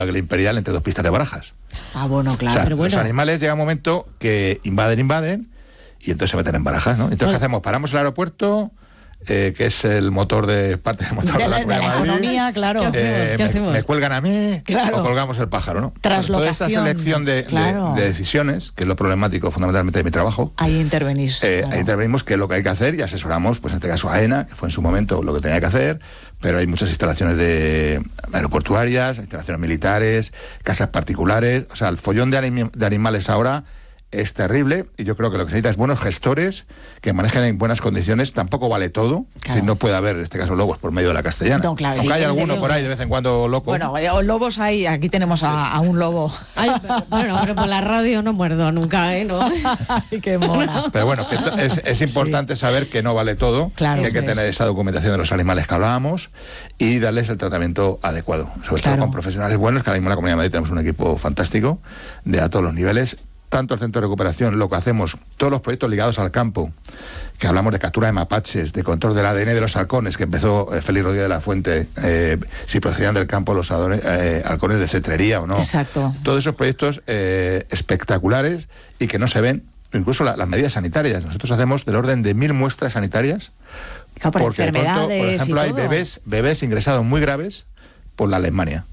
el Imperial entre dos pistas de Barajas. Bueno, claro. O sea, pero bueno. Los animales llega un momento que invaden, y entonces se meten en Barajas, ¿no? Entonces, ¿qué hacemos? Paramos el aeropuerto, que es el motor parte del motor de la economía, claro. ¿Qué hacemos? Me cuelgan a mí, claro, o colgamos el pájaro, ¿no? Traslación. Toda esta selección de decisiones, que es lo problemático fundamentalmente de mi trabajo. Ahí intervenís. Ahí intervenimos, que es lo que hay que hacer, y asesoramos, pues en este caso a AENA, que fue en su momento lo que tenía que hacer, pero hay muchas instalaciones aeroportuarias, instalaciones militares, casas particulares. O sea, el follón de animales ahora es terrible, y yo creo que lo que se necesita es buenos gestores que manejen en buenas condiciones. Tampoco vale todo, es decir, no puede haber, en este caso, lobos por medio de la castellana. No, claro, aunque hay alguno por ahí de vez en cuando loco. Bueno, lobos hay, aquí tenemos a un lobo. Ay, bueno, pero por la radio no muerdo nunca, ¿no? Ay, qué mona. Pero bueno, que es importante saber que no vale todo, claro, que hay que tener esa documentación de los animales que hablábamos y darles el tratamiento adecuado, sobre todo con profesionales buenos, que ahora mismo en la Comunidad de Madrid tenemos un equipo fantástico a todos los niveles. Tanto el centro de recuperación, lo que hacemos, todos los proyectos ligados al campo, que hablamos de captura de mapaches, de control del ADN de los halcones, que empezó Félix Rodríguez de la Fuente, si procedían del campo los halcones de cetrería o no. Exacto. Todos esos proyectos espectaculares y que no se ven, incluso las medidas sanitarias. Nosotros hacemos del orden de 1000 muestras sanitarias, por enfermedades, por ejemplo, hay bebés ingresados muy graves por la leishmania.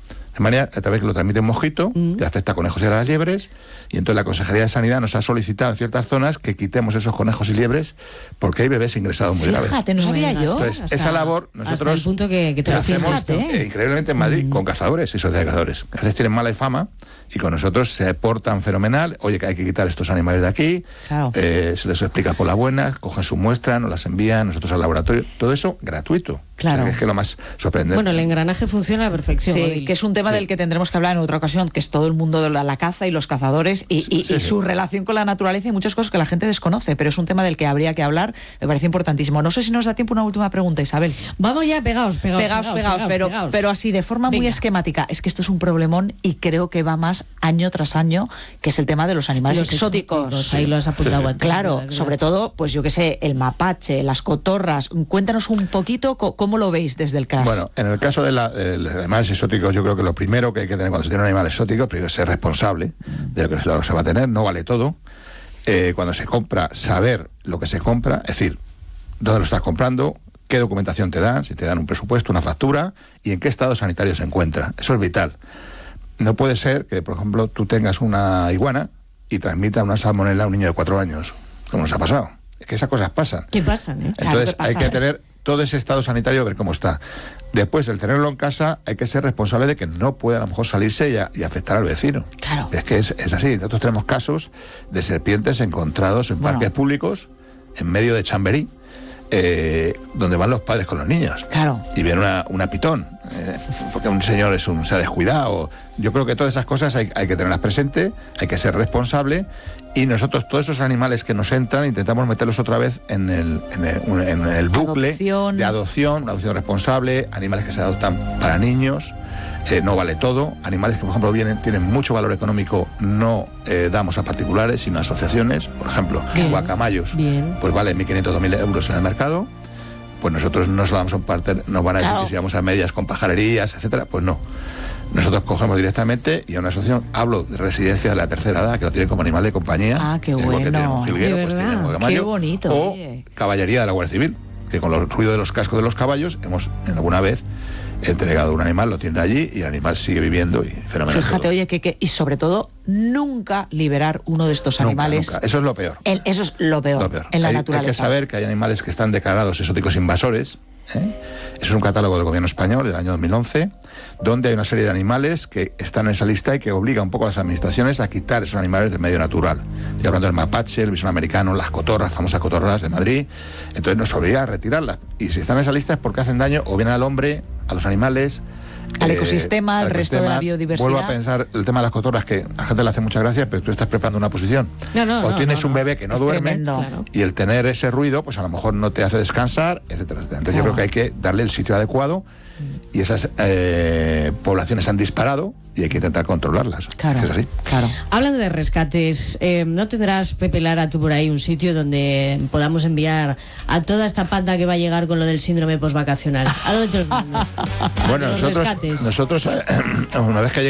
A través que lo transmite un mosquito, que afecta a conejos y a las liebres, y entonces la Consejería de Sanidad nos ha solicitado en ciertas zonas que quitemos esos conejos y liebres porque hay bebés ingresados muy graves. Fíjate, no sabía yo. Entonces, esa labor nosotros hasta el punto que la hacemos increíblemente en Madrid con cazadores y sociedades de cazadores. A veces tienen mala fama y con nosotros se portan fenomenal. Oye, que hay que quitar estos animales de aquí, se les explica por la buena, cogen su muestra, nos las envían nosotros al laboratorio. Todo eso gratuito. Claro. O sea, que es lo más sorprendente. Bueno, el engranaje funciona a la perfección. Sí, que es un tema del que tendremos que hablar en otra ocasión, que es todo el mundo de la caza y los cazadores y su relación con la naturaleza y muchas cosas que la gente desconoce, pero es un tema del que habría que hablar, me parece importantísimo. No sé si nos da tiempo una última pregunta, Isabel. Vamos ya pegados, pero así de forma muy esquemática. Es que esto es un problemón y creo que va más año tras año, que es el tema de los animales exóticos. Ahí lo has apuntado antes. Claro, sobre todo, pues yo qué sé, el mapache, las cotorras. Cuéntanos un poquito cómo lo veis desde el CRAS. Bueno, en el caso de los animales exóticos, yo creo que lo primero que hay que tener cuando se tiene un animal exótico, primero es ser responsable de lo que se va a tener, no vale todo. Cuando se compra, saber lo que se compra, es decir, dónde lo estás comprando, qué documentación te dan, si te dan un presupuesto, una factura, y en qué estado sanitario se encuentra. Eso es vital. No puede ser que, por ejemplo, tú tengas una iguana y transmita una salmonela a un niño de 4 años, como nos ha pasado. Es que esas cosas pasan. ¿Qué pasan? Entonces hay que tener todo ese estado sanitario, ver cómo está. Después, el tenerlo en casa, hay que ser responsable de que no pueda a lo mejor salirse y afectar al vecino. Claro. Es que es así. Nosotros tenemos casos de serpientes encontrados en parques públicos, en medio de Chamberí, donde van los padres con los niños. Claro. Y ven una pitón, porque un señor se ha descuidado. Yo creo que todas esas cosas hay que tenerlas presentes, hay que ser responsable. Y nosotros, todos esos animales que nos entran, intentamos meterlos otra vez en el bucle de adopción, una adopción responsable, animales que se adoptan para niños, no vale todo, animales que, por ejemplo, tienen mucho valor económico, no damos a particulares, sino a asociaciones, por ejemplo, guacamayos, pues vale 1.500 o 2.000 euros en el mercado, pues nosotros no se lo damos a un parter, nos van a decir que si vamos a medias con pajarerías, etcétera, pues no. Nosotros cogemos directamente y a una asociación, hablo de residencias de la tercera edad, que lo tienen como animal de compañía. Ah, qué bueno. Que tienen un jilguero, pues tienen guacamayo. Qué bonito. O caballería de la Guardia Civil, que con los ruidos de los cascos de los caballos hemos alguna vez entregado un animal, lo tienen allí y el animal sigue viviendo y fenomenal. Fíjate, todo. oye, y sobre todo, nunca liberar uno de estos animales. Nunca. Eso es lo peor. Eso es lo peor. En la naturaleza. Hay que saber que hay animales que están declarados exóticos invasores. Eso es un catálogo del gobierno español del año 2011, donde hay una serie de animales que están en esa lista y que obliga un poco a las administraciones a quitar esos animales del medio natural. Estoy hablando del mapache, el bisón americano, las cotorras, famosas cotorras de Madrid. Entonces nos obliga a retirarlas. Y si están en esa lista es porque hacen daño o bien al hombre, a los animales, al ecosistema, al resto de la biodiversidad. Vuelvo a pensar el tema de las cotorras, que a la gente le hace mucha gracia, pero tú estás preparando una posición. O tienes un bebé que no duerme, y el tener ese ruido, pues a lo mejor no te hace descansar, etcétera, etcétera. Entonces yo creo que hay que darle el sitio adecuado y esas poblaciones han disparado y hay que intentar controlarlas. Claro, es así. claro. Hablando de rescates, ¿no tendrás, Pepe Lara, tú por ahí un sitio donde podamos enviar a toda esta panda que va a llegar con lo del síndrome postvacacional? ¿A dónde te los mando? Bueno, Los nosotros rescates. una vez que